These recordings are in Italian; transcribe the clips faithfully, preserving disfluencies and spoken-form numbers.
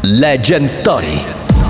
Legend Story.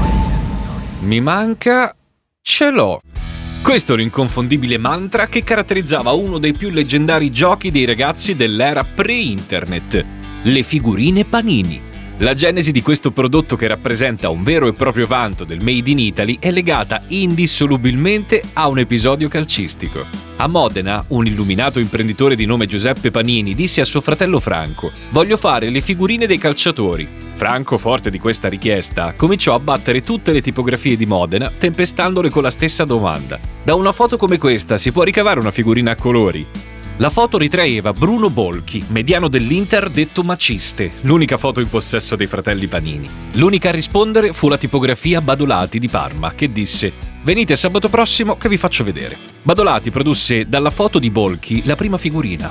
Mi manca, ce l'ho. Questo è l'inconfondibile mantra che caratterizzava uno dei più leggendari giochi dei ragazzi dell'era pre-internet, le figurine Panini. La genesi di questo prodotto, che rappresenta un vero e proprio vanto del Made in Italy, è legata indissolubilmente a un episodio calcistico. A Modena, un illuminato imprenditore di nome Giuseppe Panini disse a suo fratello Franco: «Voglio fare le figurine dei calciatori». Franco, forte di questa richiesta, cominciò a battere tutte le tipografie di Modena, tempestandole con la stessa domanda: «Da una foto come questa si può ricavare una figurina a colori?» La foto ritraeva Bruno Bolchi, mediano dell'Inter detto Maciste, l'unica foto in possesso dei fratelli Panini. L'unica a rispondere fu la tipografia Badolati di Parma, che disse: «Venite sabato prossimo che vi faccio vedere». Badolati produsse dalla foto di Bolchi la prima figurina.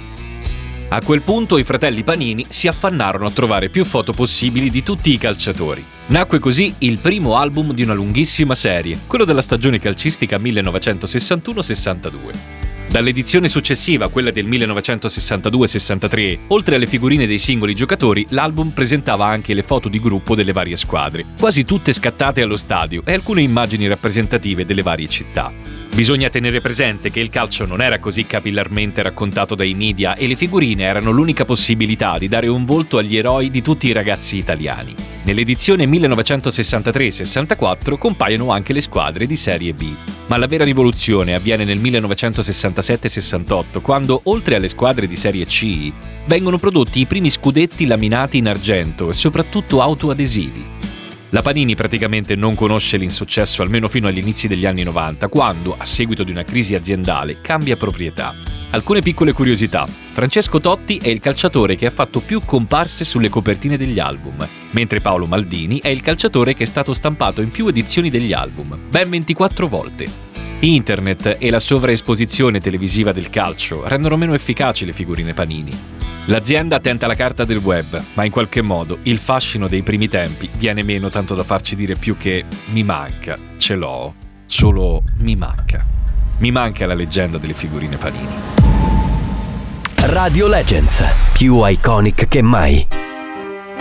A quel punto i fratelli Panini si affannarono a trovare più foto possibili di tutti i calciatori. Nacque così il primo album di una lunghissima serie, quello della stagione calcistica millenovecentosessantuno sessantadue. Dall'edizione successiva, quella del millenovecentosessantadue sessantatré, oltre alle figurine dei singoli giocatori, l'album presentava anche le foto di gruppo delle varie squadre, quasi tutte scattate allo stadio, e alcune immagini rappresentative delle varie città. Bisogna tenere presente che il calcio non era così capillarmente raccontato dai media e le figurine erano l'unica possibilità di dare un volto agli eroi di tutti i ragazzi italiani. Nell'edizione millenovecentosessantatré sessantaquattro compaiono anche le squadre di Serie B. Ma la vera rivoluzione avviene nel millenovecentosessantasette sessantotto, quando, oltre alle squadre di Serie C, vengono prodotti i primi scudetti laminati in argento e soprattutto autoadesivi. La Panini praticamente non conosce l'insuccesso almeno fino agli inizi degli anni novanta, quando, a seguito di una crisi aziendale, cambia proprietà. Alcune piccole curiosità. Francesco Totti è il calciatore che ha fatto più comparse sulle copertine degli album, mentre Paolo Maldini è il calciatore che è stato stampato in più edizioni degli album, ben ventiquattro volte. Internet e la sovraesposizione televisiva del calcio rendono meno efficaci le figurine Panini. L'azienda tenta la carta del web, ma in qualche modo il fascino dei primi tempi viene meno, tanto da farci dire più che mi manca, ce l'ho, solo mi manca. Mi manca la leggenda delle figurine Panini. Radio Legends, più iconic che mai.